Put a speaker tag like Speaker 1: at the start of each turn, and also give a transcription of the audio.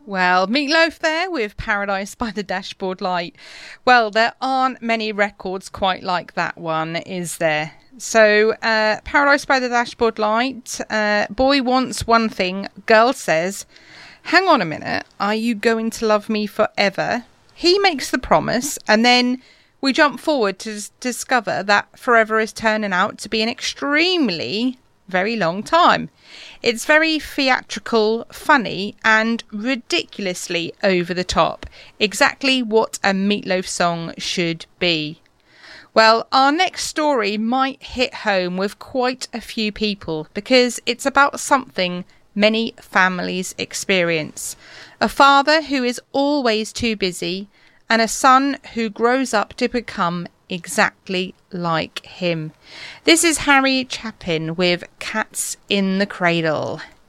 Speaker 1: Well, Meatloaf there with Paradise by the Dashboard Light. Well, there aren't many records quite like that one, is there? So, Paradise by the Dashboard Light, boy wants one thing, girl says, hang on a minute, are you going to love me forever? He makes the promise, and then we jump forward to discover that forever is turning out to be an extremely very long time. It's very theatrical, funny, and ridiculously over the top. Exactly what a Meatloaf song should be. Well, our next story might hit home with quite a few people because it's about something many families experience. A father who is always too busy and a son who grows up to become exactly like him. This is Harry Chapin with Cats in the Cradle.